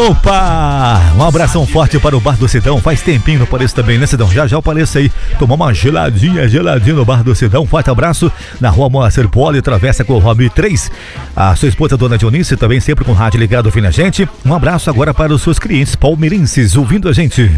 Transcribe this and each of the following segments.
Opa! Um abração forte para o Bar do Sidão. Faz tempinho no Pareço também, né, Sidão? Já o Pareço aí. Tomar uma geladinha no Bar do Sidão. Um forte abraço na Rua Moacir Poli, travessa com o Rob 3. A sua esposa, Dona Dionícia, também sempre com o rádio ligado ouvindo a gente. Um abraço agora para os seus clientes palmeirenses ouvindo a gente.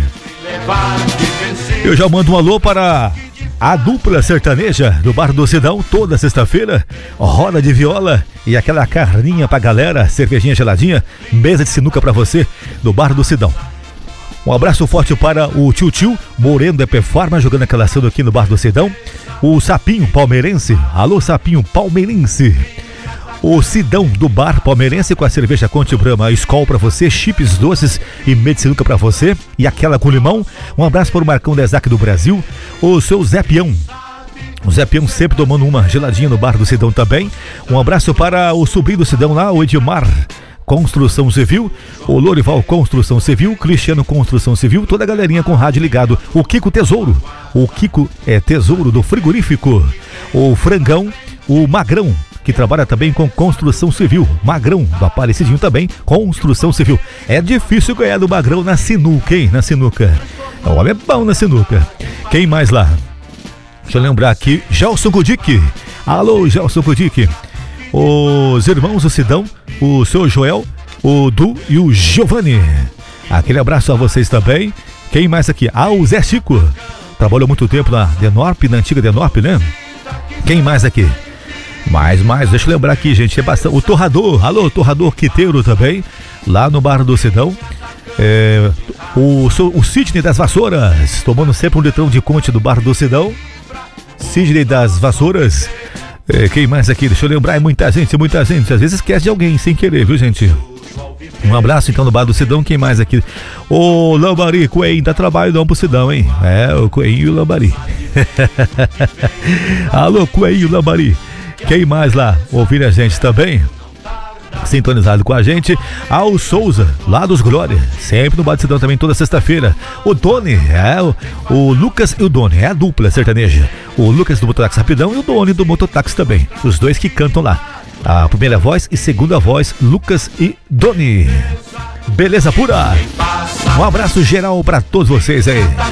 Eu já mando um alô para a dupla sertaneja do Bar do Sidão, toda sexta-feira, roda de viola e aquela carninha pra galera, cervejinha geladinha, mesa de sinuca pra você, do Bar do Sidão. Um abraço forte para o Tio Moreno da Performa, jogando aquela ação aqui no Bar do Sidão. O Sapinho Palmeirense, alô Sapinho Palmeirense. O Sidão do Bar Palmeirense com a cerveja Conte Brahma Skol pra você, chips doces e medicinuca pra você e aquela com limão. Um abraço para o Marcão Desac do Brasil. O seu Zé Pião. O Zé Pião sempre tomando uma geladinha no Bar do Sidão também. Um abraço para o sobrinho do Sidão lá, o Edmar Construção Civil, o Lorival Construção Civil, Cristiano Construção Civil, toda a galerinha com rádio ligado. O Kiko Tesouro. O Kiko é Tesouro do Frigorífico. O Frangão, o Magrão, que trabalha também com construção civil. Magrão, do Aparecidinho também, construção civil. É difícil ganhar do Magrão na sinuca, hein? Na sinuca. O homem é bom na sinuca. Quem mais lá? Deixa eu lembrar aqui. Gelson Kudik. Alô, Gelson Kudik. Os irmãos do Sidão, o seu Joel, o Du e o Giovanni. Aquele abraço a vocês também. Quem mais aqui? Ah, o Zé Chico. Trabalhou muito tempo na Denorp, na antiga Denorp, né? Quem mais aqui? Mais, deixa eu lembrar aqui, gente, é bastante. O Torrador, alô, Torrador Quiteiro também, lá no Bar do Sidão. O Sidney das Vassouras, tomando sempre um litrão de Conte do Bar do Sidão. Sidney das Vassouras. Quem mais aqui? Deixa eu lembrar, é muita gente. Às vezes esquece de alguém sem querer, viu, gente? Um abraço então no Bar do Sidão. Quem mais aqui? O Lambari, Coelho, dá trabalho não pro Sidão, hein? O Coelho e o Lambari. Alô, Coelho e o Lambari. Quem mais lá ouvindo a gente também? Sintonizado com a gente. O Souza, lá dos Glória, sempre no Bar do Sidão também, toda sexta-feira. O Doni, o Lucas e o Doni, é a dupla sertaneja. O Lucas do Mototáxi Rapidão e o Doni do Mototáxi também. Os dois que cantam lá. A primeira voz e segunda voz, Lucas e Doni. Beleza pura? Um abraço geral pra todos vocês aí.